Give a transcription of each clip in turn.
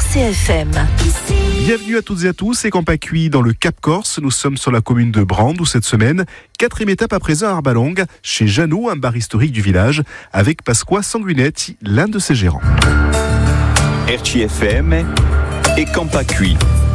RCFM. Bienvenue à toutes et à tous, c'est Campa Cuit dans le Cap Corse. Nous sommes sur la commune de Brande où cette semaine, 4e étape à présent à Arbalong, chez Jeannot, un bar historique du village, avec Pasqua Sanguinetti, l'un de ses gérants. RCFM et Campa Cuit.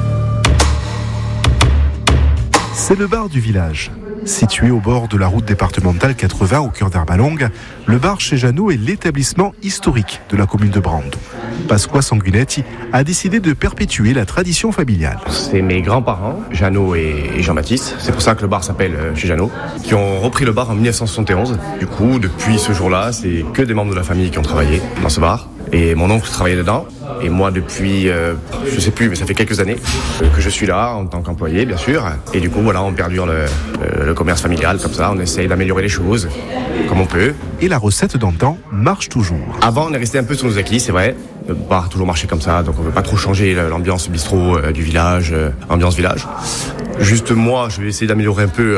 C'est le bar du village. Situé au bord de la route départementale 80 au cœur d'Arbalong, le bar chez Jeannot est l'établissement historique de la commune de Brande. Pasqua Sanguinetti a décidé de perpétuer la tradition familiale. C'est mes grands-parents, Jeannot et Jean-Baptiste, c'est pour ça que le bar s'appelle chez Jeannot, qui ont repris le bar en 1971. Du coup, depuis ce jour-là, c'est que des membres de la famille qui ont travaillé dans ce bar. Et mon oncle travaillait dedans. Et moi, depuis, je sais plus, mais ça fait quelques années que je suis là en tant qu'employé, bien sûr. Et du coup, voilà, on perdure le commerce familial comme ça. On essaye d'améliorer les choses comme on peut. Et la recette d'antan marche toujours. Avant, on est resté un peu sur nos acquis, c'est vrai. Le bar a toujours marché comme ça, donc on ne veut pas trop changer l'ambiance bistrot du village, ambiance village. Juste moi, je vais essayer d'améliorer un peu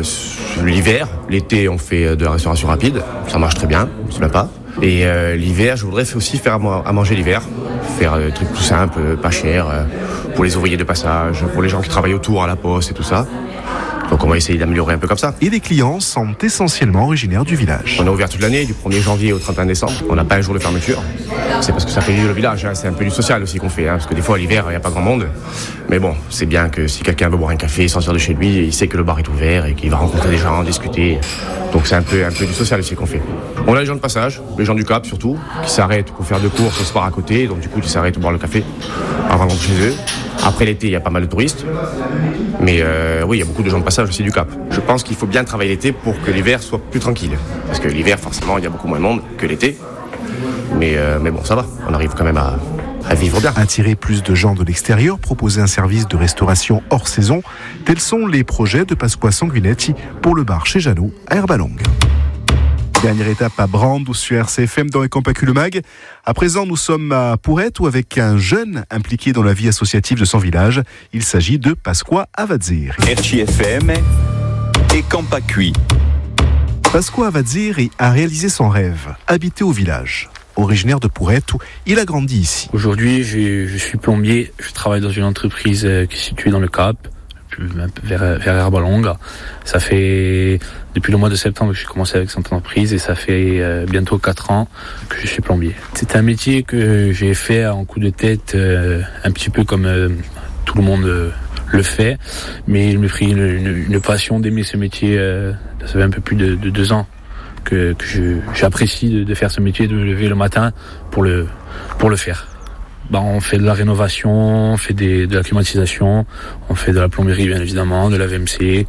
l'hiver. L'été, on fait de la restauration rapide. Ça marche très bien, c'est sympa. Et l'hiver, je voudrais aussi faire à manger l'hiver. Faire des trucs tout simples, pas chers, pour les ouvriers de passage, pour les gens qui travaillent autour à la poste et tout ça. Donc on va essayer d'améliorer un peu comme ça. Et les clients sont essentiellement originaires du village. On est ouvert toute l'année, du 1er janvier au 31 décembre. On n'a pas un jour de fermeture. C'est parce que ça fait vivre le village, hein. C'est un peu du social aussi qu'on fait, hein. Parce que des fois, à l'hiver, il n'y a pas grand monde. Mais bon, c'est bien que si quelqu'un veut boire un café, sortir de chez lui, il sait que le bar est ouvert et qu'il va rencontrer des gens, discuter. Donc c'est un peu du social aussi qu'on fait. On a les gens de passage, les gens du Cap surtout, qui s'arrêtent pour faire 2 courses au sport à côté. Donc du coup, ils s'arrêtent pour boire le café avant de rentrer chez eux. Après l'été, il y a pas mal de touristes. Mais oui, il y a beaucoup de gens de passage aussi du Cap. Je pense qu'il faut bien travailler l'été pour que l'hiver soit plus tranquille. Parce que l'hiver, forcément, il y a beaucoup moins de monde que l'été. Mais bon, ça va. On arrive quand même à vivre bien. Attirer plus de gens de l'extérieur, proposer un service de restauration hors saison, tels sont les projets de Pasqua Sanguinetti pour le bar chez Jeannot à Arbalong. Dernière étape à Brande ou sur RCFM dans les Campa Cuit le Mag. À présent, nous sommes à Pourrette ou avec un jeune impliqué dans la vie associative de son village. Il s'agit de Pasqua Avadzir. RCFM et Campa Cuit. Pasqua Avadzir a réalisé son rêve, habiter au village. Originaire de Pourrette, où il a grandi ici. Aujourd'hui, je suis plombier. Je travaille dans une entreprise qui est située dans le Cap, vers Arbalong. Ça fait depuis le mois de septembre que j'ai commencé avec cette entreprise et ça fait bientôt 4 ans que je suis plombier. C'est un métier que j'ai fait en coup de tête, un petit peu comme tout le monde le fait, mais il m'a pris une passion d'aimer ce métier. Ça fait un peu plus de 2 ans que j'apprécie de faire ce métier, de me lever le matin pour le faire. On fait de la rénovation, on fait de la climatisation, on fait de la plomberie bien évidemment, de la VMC.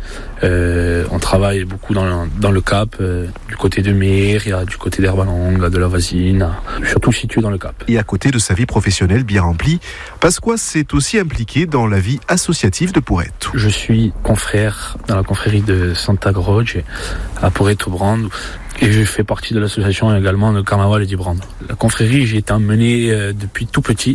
On travaille beaucoup dans le Cap, du côté de Mer, il y a du côté d'Arbalong, de la Vasine, surtout situé dans le Cap. Et à côté de sa vie professionnelle bien remplie, Pasqua s'est aussi impliqué dans la vie associative de Pourrette. Je suis confrère dans la confrérie de Santa Croce à Pourrette au Brande. Et je fais partie de l'association également de Carnaval et du Brande. La confrérie, j'ai été emmené depuis tout petit.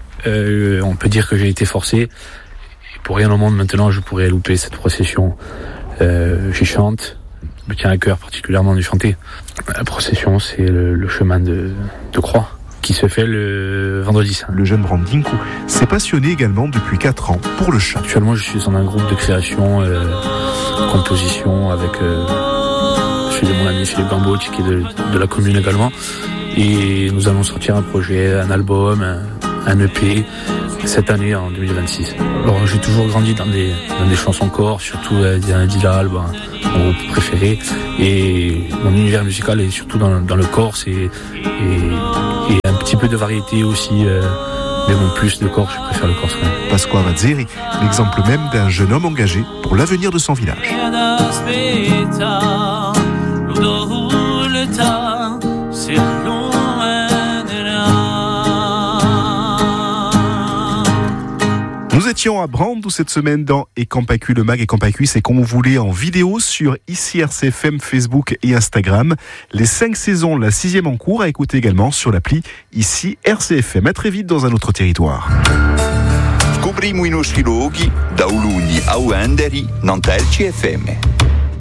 On peut dire que j'ai été forcé. Et pour rien au monde, maintenant, je pourrais louper cette procession. J'y chante. Je me tiens à cœur particulièrement de chanter. La procession, c'est le chemin de croix qui se fait le vendredi saint. Le jeune Brandinko s'est passionné également depuis 4 ans pour le chant. Actuellement, je suis dans un groupe de création, composition avec... Je suis de mon ami Philippe Gambotti qui est de la commune également. Et nous allons sortir un projet, un album, un EP cette année en 2026. Alors j'ai toujours grandi dans des chansons corps, surtout Dilal, mon groupe préféré. Et mon univers musical est surtout dans le corse et un petit peu de variété aussi. Mais bon, plus de corse, je préfère le corse quand même. Pasqua Avadzir, l'exemple même d'un jeune homme engagé pour l'avenir de son village. Nous étions à Brande cette semaine dans Et Campa Cuit le Mag. Et Campa Cuit, c'est comme vous voulez en vidéo sur ici RCFM, Facebook et Instagram. Les 5 saisons, la 6e en cours, à écouter également sur l'appli ici RCFM. À très vite dans un autre territoire. Scopriamo i nostri luoghi da Ulugni a Uenderi, non RCFM.